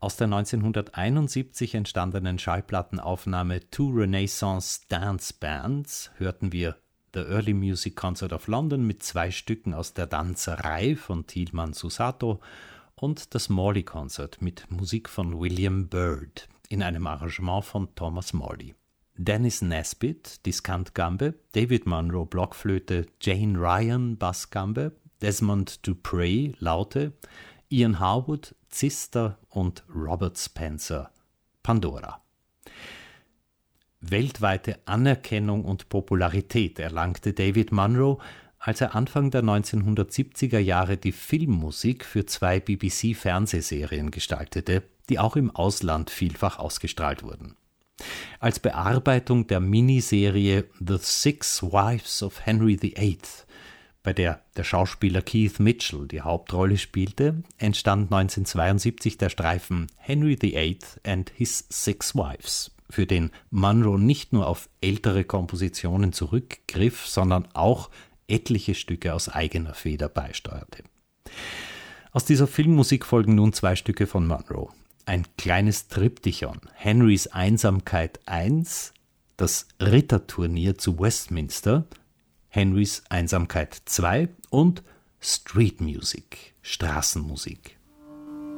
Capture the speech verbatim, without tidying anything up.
Aus der neunzehnhunderteinundsiebzig entstandenen Schallplattenaufnahme Two Renaissance Dance Bands hörten wir The Early Music Concert of London mit zwei Stücken aus der Danzerei von Tilman Susato und das Morley Concert mit Musik von William Byrd in einem Arrangement von Thomas Morley. Dennis Nesbitt, Diskantgambe, David Munro, Blockflöte, Jane Ryan, Bassgambe, Desmond Dupre, Laute, Ian Harwood, Zister und Robert Spencer, Pandora. Weltweite Anerkennung und Popularität erlangte David Munro, als er Anfang der neunzehnhundertsiebziger Jahre die Filmmusik für zwei B B C-Fernsehserien gestaltete, die auch im Ausland vielfach ausgestrahlt wurden. Als Bearbeitung der Miniserie The Six Wives of Henry the Eighth, bei der der Schauspieler Keith Mitchell die Hauptrolle spielte, entstand neunzehnhundertzweiundsiebzig der Streifen Henry the Eighth and His Six Wives, für den Munro nicht nur auf ältere Kompositionen zurückgriff, sondern auch etliche Stücke aus eigener Feder beisteuerte. Aus dieser Filmmusik folgen nun zwei Stücke von Munro. Ein kleines Triptychon, Henrys Einsamkeit eins, das Ritterturnier zu Westminster, Henrys Einsamkeit zwei und Street Music, Straßenmusik.